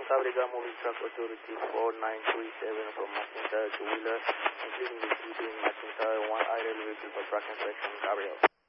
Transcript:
Lanka Brigade Moving Truck Authority 4937 from McIntyre to Wheeler, including the two doing McIntyre, one idle vehicle for track inspection, Gabriel.